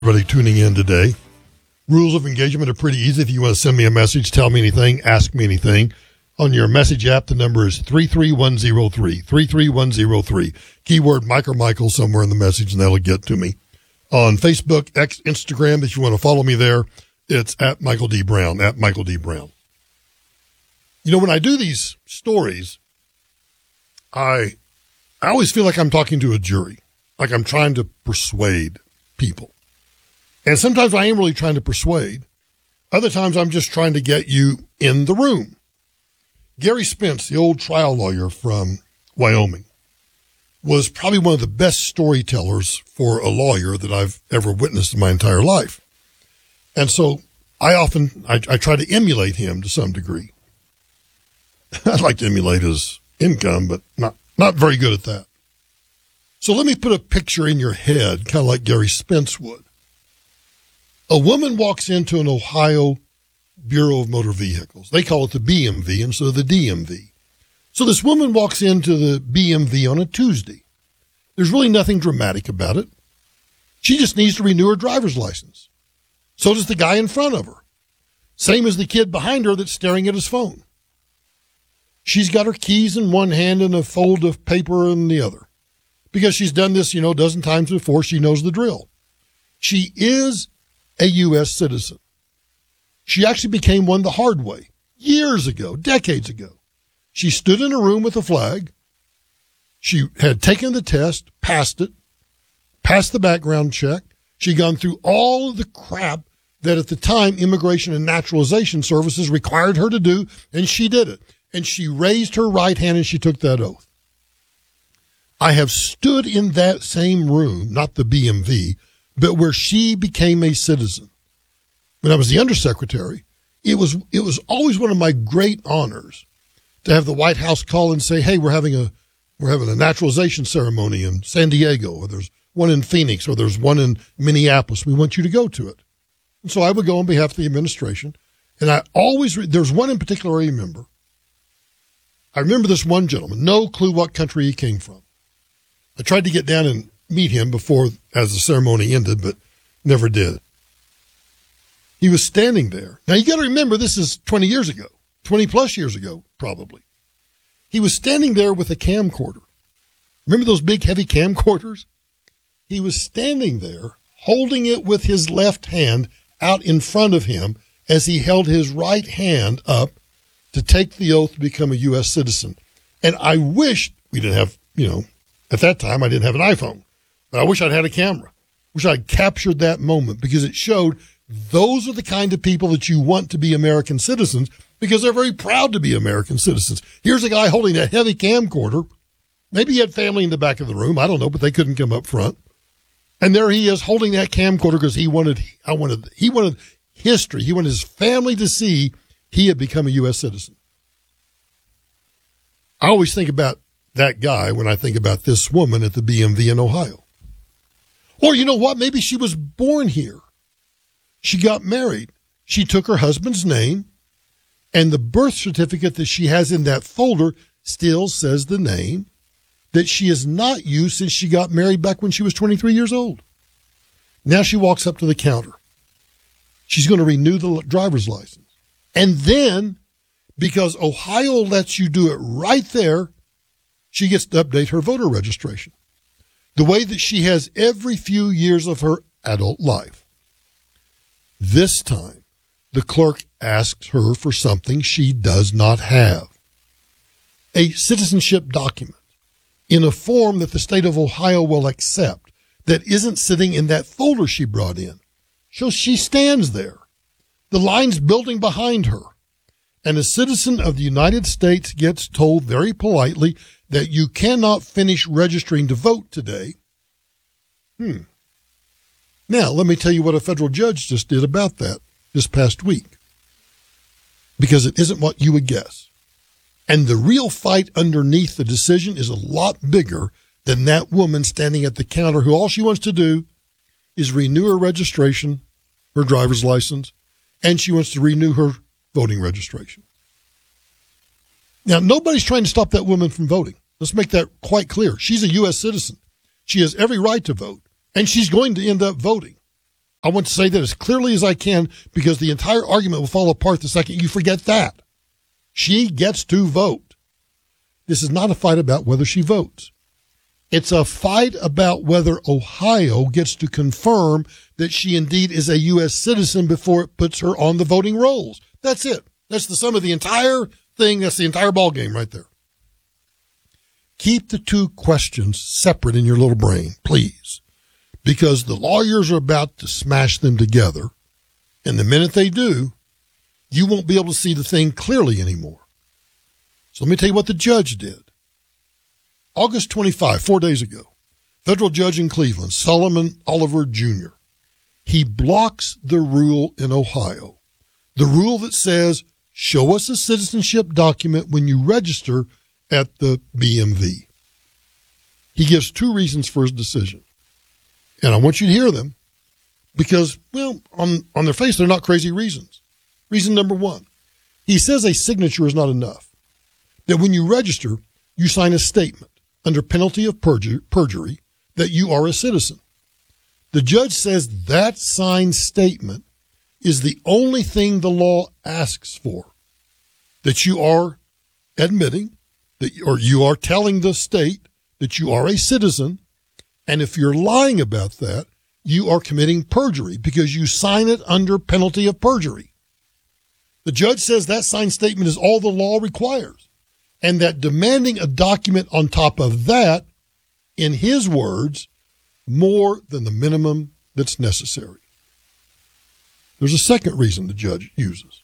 Everybody tuning in today. Rules of engagement are pretty easy. If you want to send me a message, tell me anything, ask me anything. On your message app, the number is 33103, 33103. Keyword Mike or Michael somewhere in the message, and that'll get to me. On Facebook, X, Instagram, if you want to follow me there, it's at Michael D. Brown, at Michael D. Brown. You know, when I do these stories, I always feel like I'm talking to a jury, like I'm trying to persuade people. And sometimes I am really trying to persuade. Other times I'm just trying to get you in the room. Gary Spence, the old trial lawyer from Wyoming, was probably one of the best storytellers for a lawyer that I've ever witnessed in my entire life. And so I try to emulate him to some degree. I'd like to emulate his income, but not very good at that. So let me put a picture in your head, kind of like Gary Spence would. A woman walks into an Ohio Bureau of Motor Vehicles. They call it the BMV instead of the DMV. So this woman walks into the BMV on a Tuesday. There's really nothing dramatic about it. She just needs to renew her driver's license. So does the guy in front of her. Same as the kid behind her that's staring at his phone. She's got her keys in one hand and a fold of paper in the other. Because she's done this, a dozen times before, she knows the drill. She is a U.S. citizen. She actually became one the hard way, years ago, decades ago. She stood in a room with a flag. She had taken the test, passed it, passed the background check. She'd gone through all of the crap that at the time Immigration and Naturalization Services required her to do, and she did it. And she raised her right hand and she took that oath. I have stood in that same room, not the BMV, but where she became a citizen. When I was the undersecretary, it was always one of my great honors to have the White House call and say, hey, we're having a naturalization ceremony in San Diego, or there's one in Phoenix, or there's one in Minneapolis. We want you to go to it. And so I would go on behalf of the administration. And there's one in particular I remember. I remember this one gentleman, no clue what country he came from. I tried to get down and meet him as the ceremony ended, but never did. He was standing there. Now you got to remember, this is 20 years ago, 20 plus years ago, probably. He was standing there with a camcorder. Remember those big heavy camcorders? He was standing there holding it with his left hand out in front of him as he held his right hand up to take the oath to become a U.S. citizen. And I wish we didn't have, at that time I didn't have an iPhone, but I wish I'd had a camera. Wish I'd captured that moment, because it showed those are the kind of people that you want to be American citizens, because they're very proud to be American citizens. Here's a guy holding a heavy camcorder. Maybe he had family in the back of the room. I don't know, but they couldn't come up front. And there he is holding that camcorder because he wanted history. He wanted his family to see he had become a U.S. citizen. I always think about that guy when I think about this woman at the BMV in Ohio. Or you know what? Maybe she was born here. She got married. She took her husband's name, and the birth certificate that she has in that folder still says the name that she has not used since she got married back when she was 23 years old. Now she walks up to the counter. She's going to renew the driver's license. And then, because Ohio lets you do it right there, she gets to update her voter registration the way that she has every few years of her adult life. This time, the clerk asks her for something she does not have. A citizenship document in a form that the state of Ohio will accept that isn't sitting in that folder she brought in. So she stands there. The line's building behind her. And a citizen of the United States gets told very politely that you cannot finish registering to vote today. Now, let me tell you what a federal judge just did about that this past week, because it isn't what you would guess. And the real fight underneath the decision is a lot bigger than that woman standing at the counter who all she wants to do is renew her registration, her driver's license, and she wants to renew her voting registration. Now, nobody's trying to stop that woman from voting. Let's make that quite clear. She's a U.S. citizen. She has every right to vote, and she's going to end up voting. I want to say that as clearly as I can because the entire argument will fall apart the second you forget that. She gets to vote. This is not a fight about whether she votes. It's a fight about whether Ohio gets to confirm that she indeed is a U.S. citizen before it puts her on the voting rolls. That's it. That's the sum of the entire thing. That's the entire ballgame right there. Keep the two questions separate in your little brain, please, because the lawyers are about to smash them together, and the minute they do, you won't be able to see the thing clearly anymore. So let me tell you what the judge did. August 25, 4 days ago, federal judge in Cleveland, Solomon Oliver Jr., he blocks the rule in Ohio, the rule that says, show us a citizenship document when you register at the BMV. He gives two reasons for his decision. And I want you to hear them because, well, on their face, they're not crazy reasons. Reason number one, he says a signature is not enough. That when you register, you sign a statement under penalty of perjury that you are a citizen. The judge says that signed statement is the only thing the law asks for, that you are admitting that, or you are telling the state that you are a citizen, and if you're lying about that, you are committing perjury because you sign it under penalty of perjury. The judge says that signed statement is all the law requires, and that demanding a document on top of that, in his words, more than the minimum that's necessary. There's a second reason the judge uses.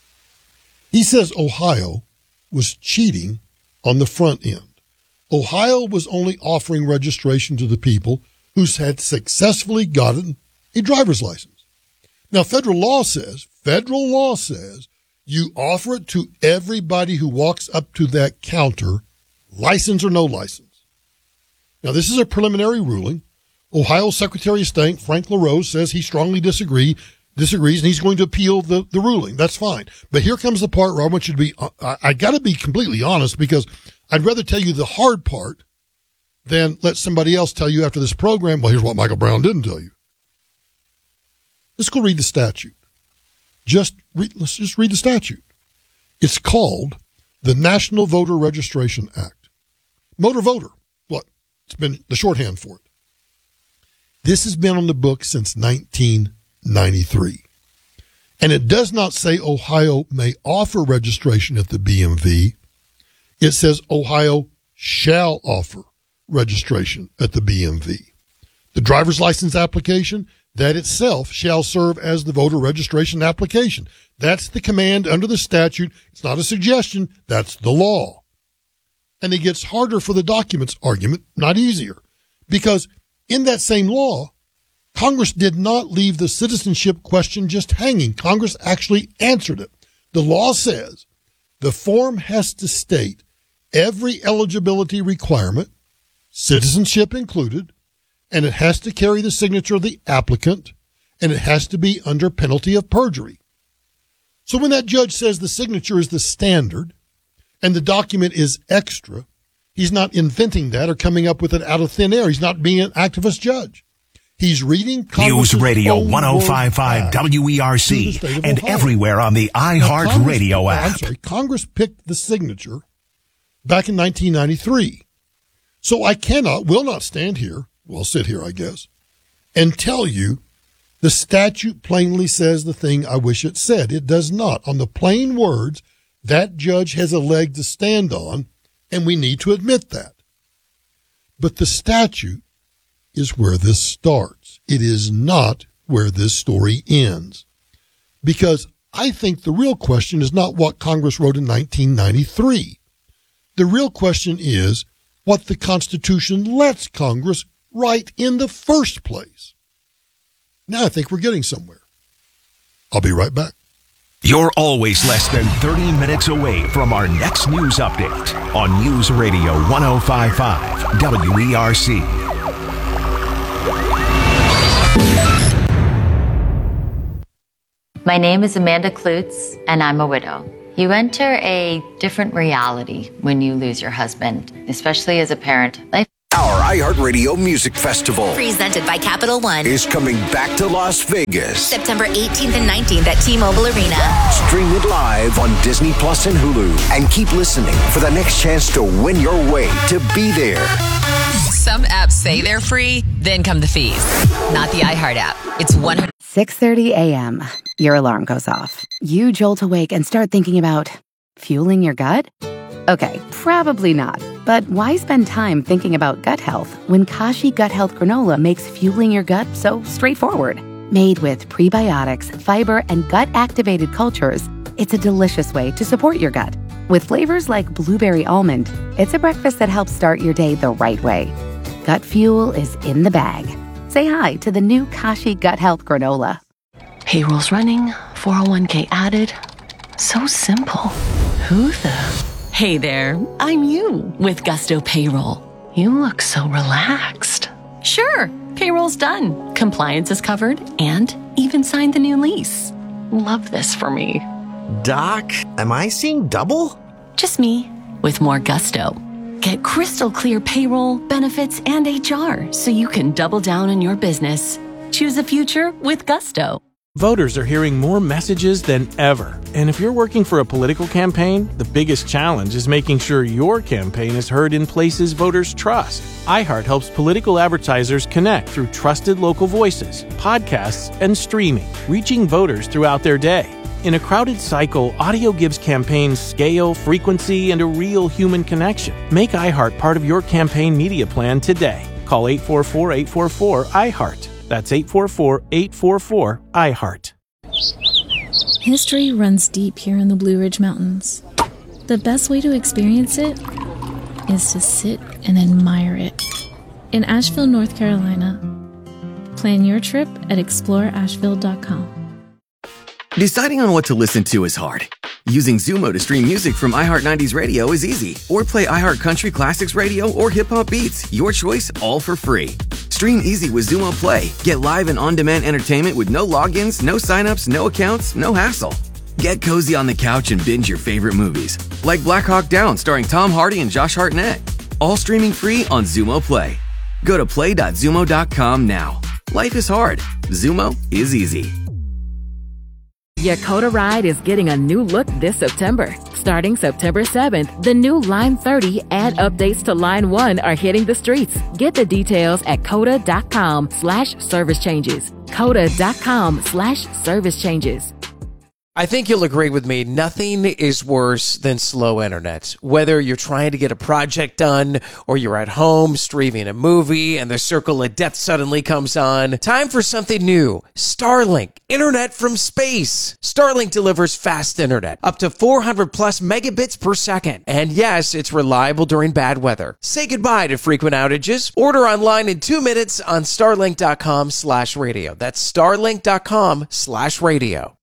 He says Ohio was cheating on the front end. Ohio was only offering registration to the people who had successfully gotten a driver's license. Now, federal law says you offer it to everybody who walks up to that counter, license or no license. Now, this is a preliminary ruling. Ohio Secretary of State Frank LaRose says he strongly disagrees, and he's going to appeal the ruling. That's fine. But here comes the part where I want you to be, I got to be completely honest because I'd rather tell you the hard part than let somebody else tell you after this program, well, here's what Michael Brown didn't tell you. Let's go read the statute. Let's just read the statute. It's called the National Voter Registration Act. Motor voter. What? It's been the shorthand for it. This has been on the books since 1993. And it does not say Ohio may offer registration at the BMV. It says Ohio shall offer registration at the BMV. The driver's license application, that itself shall serve as the voter registration application. That's the command under the statute. It's not a suggestion. That's the law. And it gets harder for the documents argument, not easier. Because in that same law, Congress did not leave the citizenship question just hanging. Congress actually answered it. The law says the form has to state every eligibility requirement, citizenship included, and it has to carry the signature of the applicant, and it has to be under penalty of perjury. So when that judge says the signature is the standard and the document is extra, he's not inventing that or coming up with it out of thin air. He's not being an activist judge. He's reading Congress's News Radio own 105.5 WERC and everywhere on the iHeart Radio app. Congress picked the signature back in 1993. So I will not stand here, well, sit here, I guess, and tell you the statute plainly says the thing I wish it said. It does not. On the plain words, that judge has a leg to stand on, and we need to admit that. But the statute is where this starts. It is not where this story ends. Because I think the real question is not what Congress wrote in 1993. The real question is what the Constitution lets Congress write in the first place. Now I think we're getting somewhere. I'll be right back. You're always less than 30 minutes away from our next news update on News Radio 105.5 WERC. My name is Amanda Klutz, and I'm a widow. You enter a different reality when you lose your husband, especially as a parent. Life Our iHeartRadio Music Festival presented by Capital One is coming back to Las Vegas. September 18th and 19th at T-Mobile Arena. Stream it live on Disney Plus and Hulu. And keep listening for the next chance to win your way to be there. Some apps say they're free, then come the fees. Not the iHeart app. It's 6:30 a.m. Your alarm goes off. You jolt awake and start thinking about fueling your gut? Okay, probably not. But why spend time thinking about gut health when Kashi Gut Health Granola makes fueling your gut so straightforward? Made with prebiotics, fiber, and gut-activated cultures, it's a delicious way to support your gut. With flavors like blueberry almond, it's a breakfast that helps start your day the right way. Gut fuel is in the bag. Say hi to the new Kashi Gut Health Granola. Payroll's running, 401k added. So simple. Who the... Hey there, I'm you with Gusto Payroll. You look so relaxed. Sure, payroll's done. Compliance is covered and even signed the new lease. Love this for me. Doc, am I seeing double? Just me with more gusto. Get crystal clear payroll, benefits, and HR so you can double down on your business. Choose a future with Gusto. Voters are hearing more messages than ever. And if you're working for a political campaign, the biggest challenge is making sure your campaign is heard in places voters trust. iHeart helps political advertisers connect through trusted local voices, podcasts, and streaming, reaching voters throughout their day. In a crowded cycle, audio gives campaigns scale, frequency, and a real human connection. Make iHeart part of your campaign media plan today. Call 844-844-iHeart. That's 844-844-iHeart. History runs deep here in the Blue Ridge Mountains. The best way to experience it is to sit and admire it. In Asheville, North Carolina. Plan your trip at exploreasheville.com. Deciding on what to listen to is hard. Using Zumo to stream music from iHeart 90s Radio is easy. Or play iHeart Country Classics Radio or Hip Hop Beats. Your choice, all for free. Stream easy with Zumo Play. Get live and on-demand entertainment with no logins, no signups, no accounts, no hassle. Get cozy on the couch and binge your favorite movies. Like Black Hawk Down starring Tom Hardy and Josh Hartnett. All streaming free on Zumo Play. Go to play.zumo.com now. Life is hard. Zumo is easy. Yakota Ride is getting a new look this September. Starting September 7th, the new Line 30 and updates to Line 1 are hitting the streets. Get the details at coda.com/service changes. coda.com/service changes. I think you'll agree with me. Nothing is worse than slow internet. Whether you're trying to get a project done or you're at home streaming a movie and the circle of death suddenly comes on. Time for something new. Starlink. Internet from space. Starlink delivers fast internet. Up to 400 plus megabits per second. And yes, it's reliable during bad weather. Say goodbye to frequent outages. Order online in 2 minutes on starlink.com/radio. That's starlink.com/radio.